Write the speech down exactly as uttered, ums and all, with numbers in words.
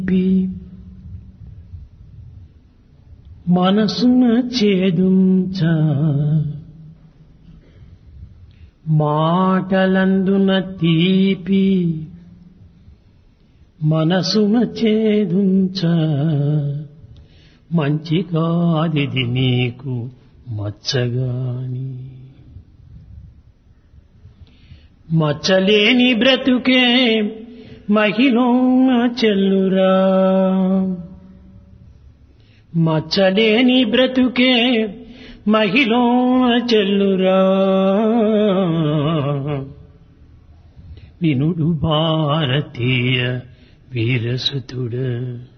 మనసున చేదుంచ మాటలందున తీపి మనసున చేదుంచ మంచి కాదిది నీకు మచ్చగాని మచ్చలేని బ్రతుకే మహిళోన చెల్లురా మచ్చలేని బ్రతుకే మహిళోన చెల్లురా వినుడు భారతీయ వీరసుతుడ.